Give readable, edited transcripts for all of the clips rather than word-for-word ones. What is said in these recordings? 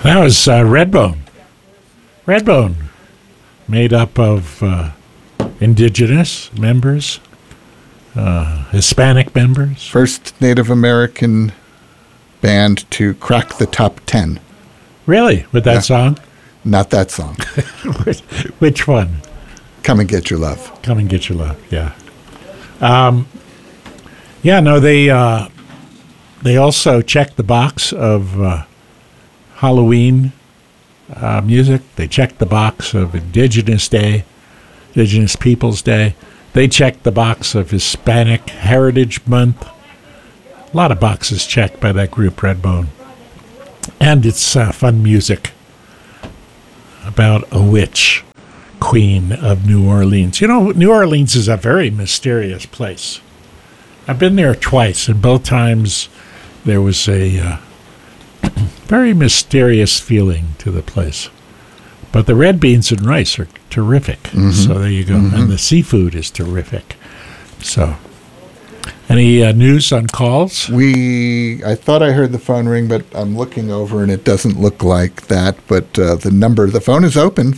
That was Redbone. Redbone, made up of indigenous members, Hispanic members. First Native American band to crack the top 10. Really? With that song? Not that song. Which one? Come and Get Your Love. Come and Get Your Love, yeah. They also checked the box of Halloween music. They checked the box of Indigenous Day, Indigenous Peoples Day. They checked the box of Hispanic Heritage Month. A lot of boxes checked by that group, Redbone. And it's fun music about a witch, Queen of New Orleans. You know, New Orleans is a very mysterious place. I've been there twice, and both times there was a very mysterious feeling to the place. But the red beans and rice are terrific. Mm-hmm. So there you go. Mm-hmm. And the seafood is terrific. So, any news on calls? I thought I heard the phone ring, but I'm looking over and it doesn't look like that. But the phone is open,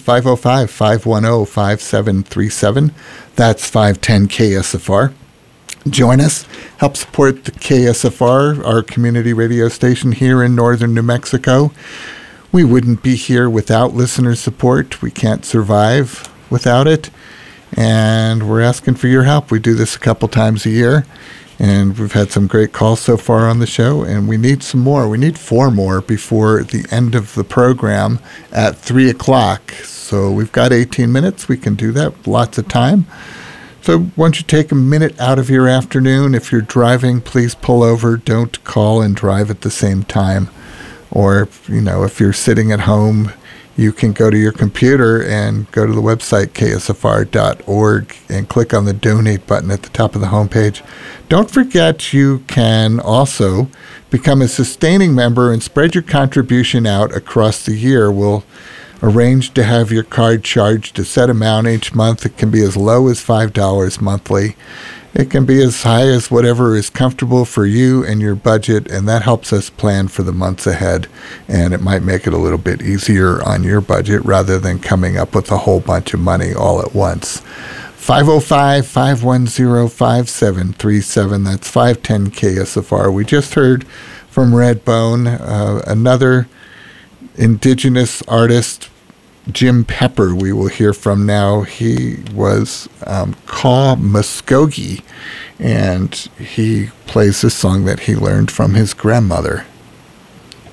505-510-5737. That's 510 KSFR. Join us. Help support the KSFR, our community radio station here in northern New Mexico. We wouldn't be here without listener support. We can't survive without it. And we're asking for your help. We do this a couple times a year. And we've had some great calls so far on the show. And we need some more. We need 4 more before the end of the program at 3 o'clock. So we've got 18 minutes. We can do that. Lots of time. So why don't you take a minute out of your afternoon? If you're driving, please pull over. Don't call and drive at the same time. Or, if you're sitting at home, you can go to your computer and go to the website, ksfr.org, and click on the donate button at the top of the homepage. Don't forget you can also become a sustaining member and spread your contribution out across the year. We'll arrange to have your card charged a set amount each month. It can be as low as $5 monthly. It can be as high as whatever is comfortable for you and your budget, and that helps us plan for the months ahead, and it might make it a little bit easier on your budget rather than coming up with a whole bunch of money all at once. 505-510-5737. That's 510 KSFR. We just heard from Redbone, another indigenous artist, Jim Pepper, we will hear from now. He was Kaw Muskogee, and he plays this song that he learned from his grandmother.